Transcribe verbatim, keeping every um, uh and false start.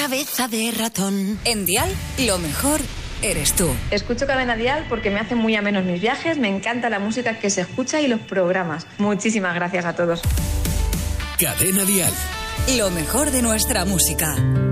cabeza de ratón. En Dial, lo mejor eres tú. Escucho Cadena Dial porque me hacen muy amenos mis viajes, me encanta la música que se escucha y los programas. Muchísimas gracias a todos. Cadena Dial. Lo mejor de nuestra música.